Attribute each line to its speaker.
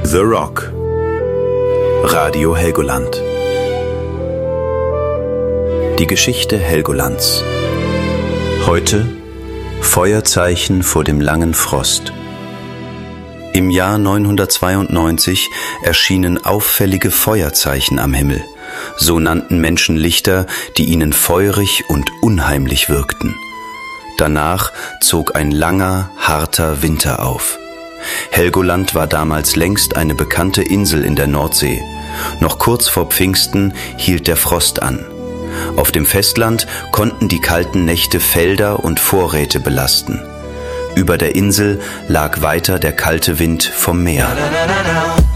Speaker 1: The Rock. Radio Helgoland. Die Geschichte Helgolands. Heute Feuerzeichen vor dem langen Frost. Im Jahr 992 erschienen auffällige Feuerzeichen am Himmel. So nannten Menschen Lichter, die ihnen feurig und unheimlich wirkten. Danach zog ein langer, harter Winter auf. Helgoland war damals längst eine bekannte Insel in der Nordsee. Noch kurz vor Pfingsten hielt der Frost an. Auf dem Festland konnten die kalten Nächte Felder und Vorräte belasten. Über der Insel lag weiter der kalte Wind vom Meer.